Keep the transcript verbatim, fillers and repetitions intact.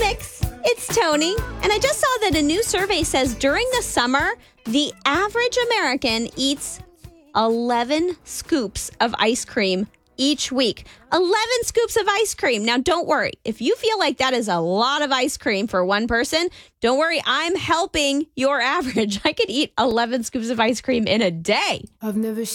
Alex, it's Tony, and I just saw that a new survey says during the summer, the average American eats eleven scoops of ice cream each week. eleven scoops of ice cream. Now, don't worry. If you feel like that is a lot of ice cream for one person, don't worry. I'm helping your average. I could eat eleven scoops of ice cream in a day. I've never seen